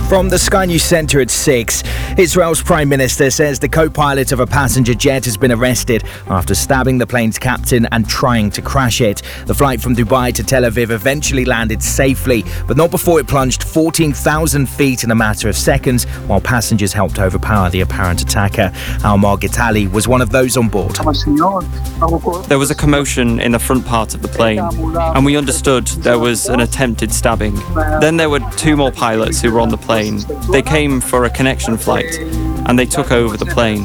From the Sky News Centre at 6, Israel's Prime Minister says the co-pilot of a passenger jet has been arrested after stabbing the plane's captain and trying to crash it. The flight from Dubai to Tel Aviv eventually landed safely, but not before it plunged 14,000 feet in a matter of seconds while passengers helped overpower the apparent attacker. Almar Gitali was one of those on board. There was a commotion in the front part of the plane, and we understood there was an attempted stabbing. Then there were two more pilots who were on the plane. They came for a connection flight, and they took over the plane.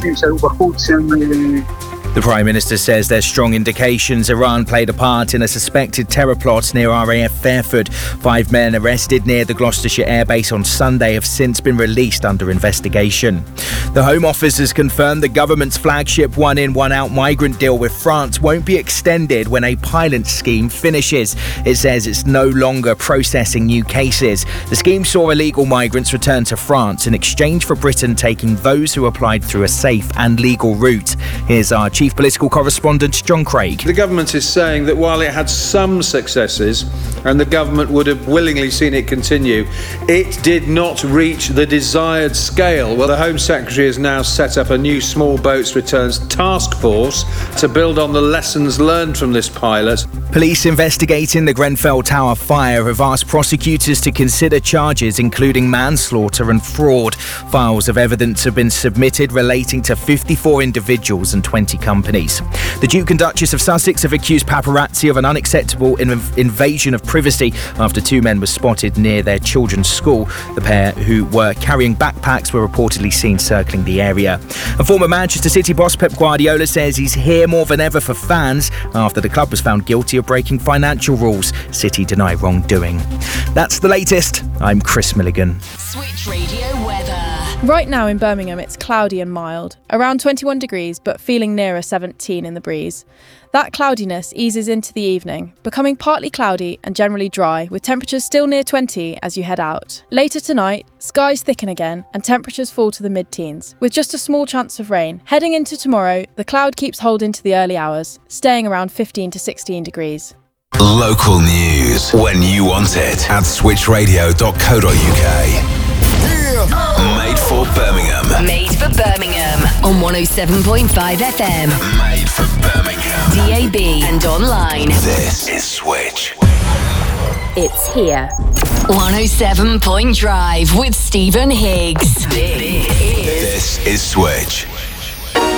The Prime Minister says there's strong indications Iran played a part in a suspected terror plot near RAF Fairford. 5 men arrested near the Gloucestershire airbase on Sunday have since been released under investigation. The Home Office has confirmed the government's flagship one-in, one-out migrant deal with France won't be extended when a pilot scheme finishes. It says it's no longer processing new cases. The scheme saw illegal migrants return to France in exchange for Britain taking those who applied through a safe and legal route. Here's our Chief Political Correspondent John Craig. The government is saying that while it had some successes and the government would have willingly seen it continue, it did not reach the desired scale. Well, the Home Secretary has now set up a new small boats returns task force to build on the lessons learned from this pilot. Police investigating the Grenfell Tower fire have asked prosecutors to consider charges including manslaughter and fraud. Files of evidence have been submitted relating to 54 individuals and 20 companies. The Duke and Duchess of Sussex have accused paparazzi of an unacceptable invasion of privacy after 2 men were spotted near their children's school. The pair, who were carrying backpacks, were reportedly seen circling the area. And former Manchester City boss Pep Guardiola says he's here more than ever for fans after the club was found guilty of breaking financial rules. City deny wrongdoing. That's the latest. I'm Chris Milligan. Switch Radio weather. Right now in Birmingham, it's cloudy and mild, around 21 degrees, but feeling nearer 17 in the breeze. That cloudiness eases into the evening, becoming partly cloudy and generally dry, with temperatures still near 20 as you head out. Later tonight, skies thicken again and temperatures fall to the mid-teens, with just a small chance of rain. Heading into tomorrow, the cloud keeps hold into the early hours, staying around 15 to 16 degrees. Local news when you want it at switchradio.co.uk. Made for Birmingham. Made for Birmingham on 107.5 FM. Made for Birmingham. DAB and online. This is Switch. It's here. 107 Point Drive with Stephen Higgs. This is Switch.